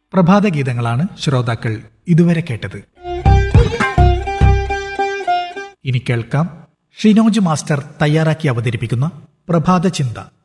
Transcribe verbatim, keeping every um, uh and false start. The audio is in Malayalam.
പ്രഭാത ഗീതങ്ങളാണ് ശ്രോതാക്കൾ ഇതുവരെ കേട്ടത്. ഇനി കേൾക്കാം ഷിനോജ് മാസ്റ്റർ തയ്യാറാക്കി അവതരിപ്പിക്കുന്ന പ്രഭാത ചിന്ത.